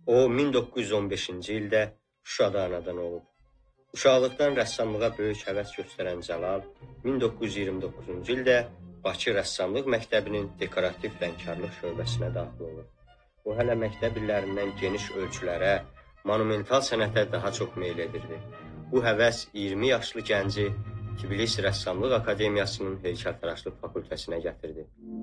O, 1915-ci ildə Şuşada anadan olub. Uşaqlıqdan rəssamlığa böyük həvəs göstərən Cəlal 1929-cu ildə Bakı Rəssamlıq Məktəbinin dekorativ rəngkarlıq şöbəsinə daxil olur. O, hələ məktəb illərindən geniş ölçülərə, monumental sənətə daha çox meyl edirdi. Bu həvəs 20 yaşlı gənci Tbilisi Rəssamlıq Akademiyasının heykəltaraşlıq fakültəsinə gətirdi.